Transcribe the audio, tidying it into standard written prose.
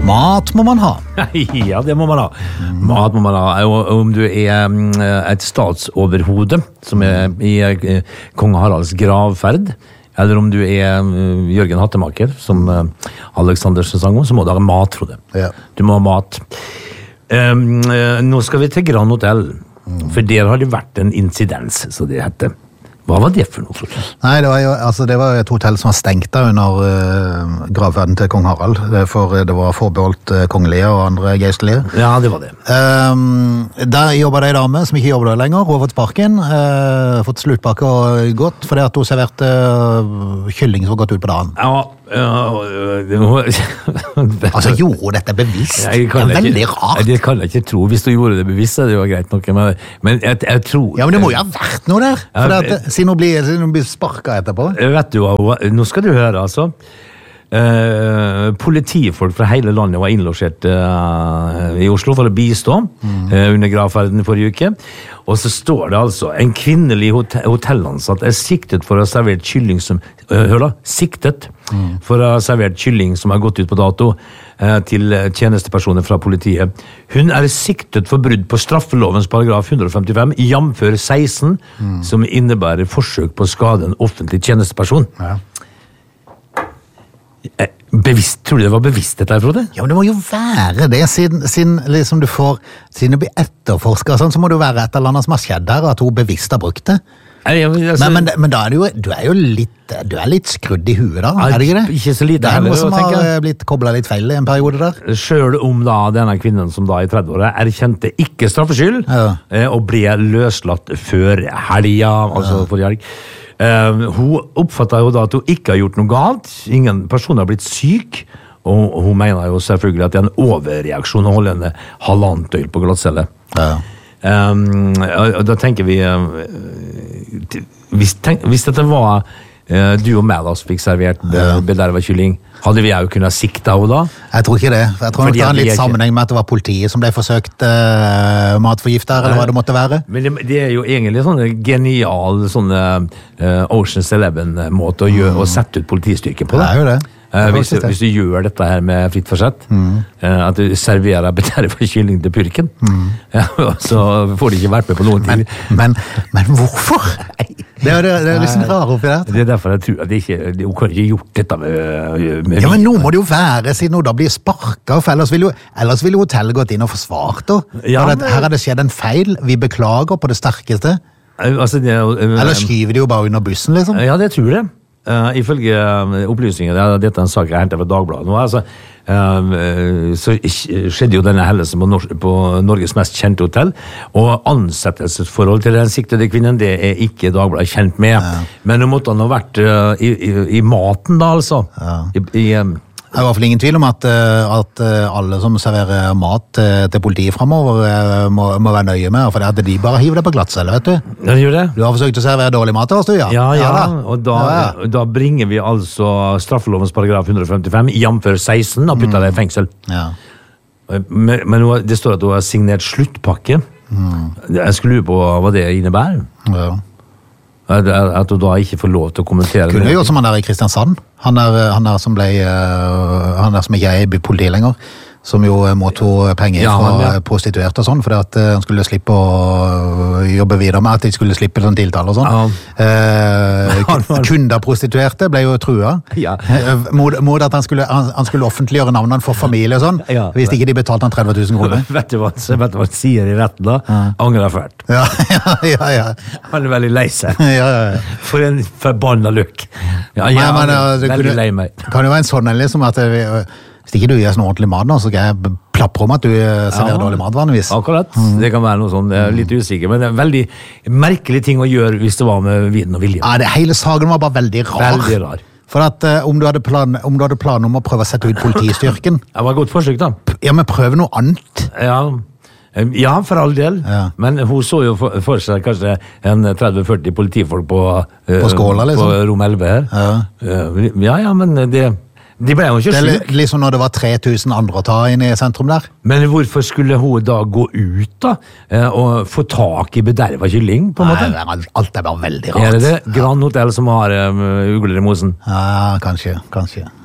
Mat må man ha. Ja, det må man ha. Mat må man ha. Og om du et statsoverhode, som i kong Haralds gravferd, eller om du Jørgen Hattemaker, som Aleksandersen sang om, så må du ha mat, Frode. Ja. Du må ha mat. Nå skal vi til Grand Hotel, for der har det vært en incidens, så det heter. Hva var det for noe, Frode? Nei, det var et hotell som var stengt da under gravferden til kong Harald, for det var forbeholdt kongelige og andre geistlige. Ja, det var det. Der jobbet det en dame som ikke jobber der lenger, hun har fått sparken, fått sluttpakke og gått, fordi at hun serverte kylling som var gått ut på dagen. Ja, altså, gjorde hun dette bevisst? Det er veldig rart. Det kan jeg ikke tro. Hvis du gjorde det bevisst, så er det jo greit nok. Men jeg tror... Ja, men det må jo ha vært noe der. Siden hun blir sparket etterpå. Vet du hva, nå skal du høre, altså. Politifolk fra hele landet var innlosjert i Oslo for å bistå under gravferden forrige uke. Og så står det altså en kvinnelig hotellansatt siktet for å ha servert kylling som hør da, siktet for å ha servert kylling som har gått ut på dato til tjenestepersoner fra politiet. Hun siktet for brudd på straffelovens paragraf 155 jamfør 16 som innebærer forsøk på å skade en offentlig tjenesteperson. Ja. Tror du det var bevisst dette, Frode? Ja, men det må jo være det, siden liksom du får, siden det blir etterforsket, sånn, så må det jo være et eller annet som har skjedd der, at hun bevisst har brukt det. Men da er du jo litt skrudd i huet da, er det ikke det? Ikke så lite det heller, noe som har blitt koblet litt feil i en periode der. Selv om da denne kvinnen som da i 30-året erkjente ikke straffskyld, og ble løslatt før helga, altså forrige helg. Hun oppfattet jo da at hun ikke har gjort noe galt. Ingen person har blitt syk, og hun mener jo selvfølgelig at det er en overreaksjon å holde henne halvannet døgn på glattcelle. Ja. Da tenker vi hvis dette var du og meg da som fikk servert bederva kylling, hadde vi jo kunnet sikte henne da? Jeg tror ikke det. Jeg tror det har litt sammenheng med at det var politiet som ble forsøkt matforgifter, eller hva det måtte være. Men det er jo egentlig sånn genial Ocean's Eleven-måte å sette ut politistyrken på. Det er jo det. Hvis du gjør dette her med fritt forsett, at du serverer bederva kylling til purken, så får de ikke vært med på noen ting. Men hvorfor? Det er liksom rart oppi der. Det er derfor jeg tror at hun kan ikke gjort dette med ja, men nå må det jo være, siden hun da blir sparket, for ellers ville hotellet gått inn og forsvart henne. Ja, her har det skjedd en feil, vi beklager på det sterkeste. Eller skyver de jo bare under bussen, liksom? Ja, det tror jeg. Ifølge opplysninger, dette er en sak jeg hentet fra Dagbladet nå, altså, så skjedde jo denne hendelsen på Norges mest kjente hotell, og ansettelsesforhold til den siktede kvinnen, det er ikke Dagbladet kjent med, men det måtte han ha vært i maten da, altså. Det er i hvert fall ingen tvil om at alle som serverer mat til politiet fremover må være nøye med, for det at de bare hiver det på glattcelle, vet du. Ja, de gjør det. Du har forsøkt å servere dårlig mat til oss, du, ja. Ja, og da bringer vi altså straffelovens paragraf 155 jamfør 16 og putter det i fengsel. Ja. Men det står at du har signert sluttpakke. Jeg skulle lure på hva det innebærer. Ja. At du da ikke får lov til å kommentere det. Kunne jo som han der i Kristiansand. Han der som ikke er i politiet lenger, som jo mottok penger fra prostituerte og sånn, fordi at han skulle slippe å jobbe videre med, at de skulle slippe sånn tiltale og sånn. Kunder prostituerte ble jo trua. Mot at han skulle offentliggjøre navnene for familie og sånn, hvis ikke de betalte han 30 000 kroner. Vet du hva han sier i retten da? Angrer fælt. Ja. Han veldig lei seg. For en forbanna lukk. Veldig lei meg. Det kan jo være en sånn liksom at hvis ikke du gjør sånn ordentlig mat nå, så kan jeg plapre om at du serverer dårlig mat vanligvis. Akkurat, det kan være noe sånn, jeg er litt usikker, men det er en veldig merkelig ting å gjøre hvis det var med viden og vilje. Ja, hele saken var bare veldig rar. Veldig rar. For at om du hadde plan om å prøve å sette ut politistyrken. Det var et godt forsøk da. Ja, men prøv noe annet. Ja, for all del. Men hun så jo for seg kanskje en 30-40 politifolk på Skåla, liksom. På rom 11 her. Ja, men de ble jo ikke syk. Det liksom når det var 3000 andre å ta inn i sentrum der. Men hvorfor skulle hun da gå ut da, og få tak i bederva kylling, på en måte? Nei, alt er bare veldig rart. Er det Grand Hotel som har ugler i mosen? Ja, kanskje.